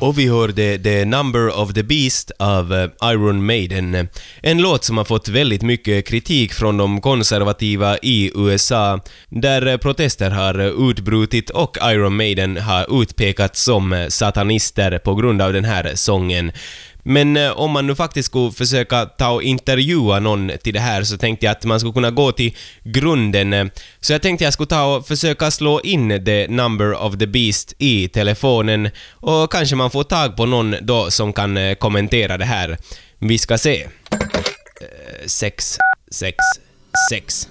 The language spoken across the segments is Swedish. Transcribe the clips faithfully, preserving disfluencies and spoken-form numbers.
Och vi hörde The Number of the Beast av Iron Maiden. En låt som har fått väldigt mycket kritik från de konservativa i U S A, där protester har utbrutit och Iron Maiden har utpekats som satanister på grund av den här sången. Men eh, om man nu faktiskt skulle försöka ta och intervjua någon till det här, så tänkte jag att man skulle kunna gå till grunden. Så jag tänkte jag skulle ta och försöka slå in The Number of the Beast i telefonen, och kanske man får tag på någon då som kan eh, kommentera det här. Vi ska se. Eh, sex, sex, sex.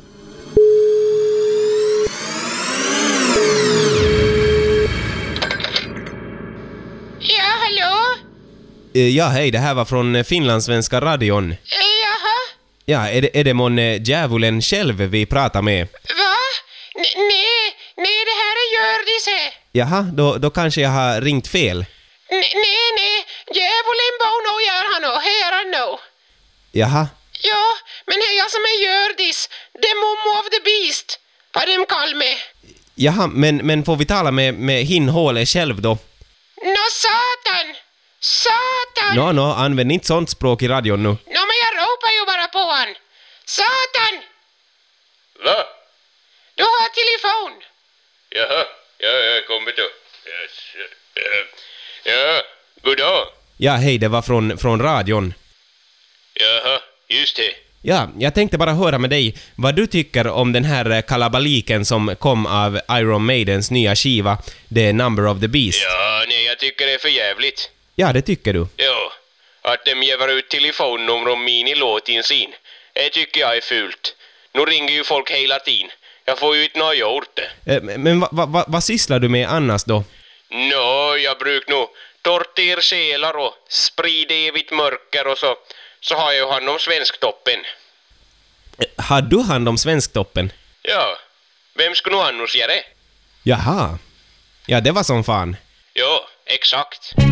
Ja, hallå? Ja, hej, det här var från Finlandssvenska radion. Jaha? Ja, är det, är det mån djävulen själv vi pratar med? Va? N- nej, nej, det här är Gördis här. Jaha, då, då kanske jag har ringt fel. N- nej, nej, djävulen bor nog gör han och här han nog. Jaha, Ja, men det är jag som är Gördis, the mom of the beast, vad de kallar mig. jaha, men, men får vi tala med, med hinhålet själv då? Nå, satan! Satan! Nå, nå, använd inte sånt språk i radion nu. Nå, men jag ropar ju bara på han. Satan! Va? Du har telefon. Jaha, ja, jag kommer då. Yes. Ja, god dag. Ja, hej, det var från, från radion. Jaha, just det. Ja, jag tänkte bara höra med dig vad du tycker om den här kalabaliken som kom av Iron Maidens nya skiva, The Number of the Beast. Ja, nej, jag tycker det är för jävligt. Ja, det tycker du. Ja, att de ger ut telefonnummer om min låtin sin. Det tycker jag är fult. Nu ringer ju folk hela tiden. Jag får ju ett nöje åt det. Eh, Men vad va, va, vad sysslar du med annars då? Nå, jag brukar nog torter själar och sprida evigt mörker och så. Så har jag ju hand om Svensktoppen. Eh, Har du hand om Svensktoppen? Ja, vem skulle nog annars göra det? Jaha. Ja, det var som fan. Ja, exakt.